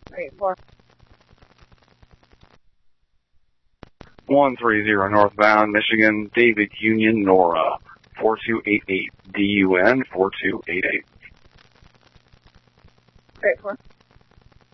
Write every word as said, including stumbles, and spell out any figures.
Eight four. one three zero northbound, Michigan, David Union, Nora, four two eight eight, D U N four two eight eight. Eight four.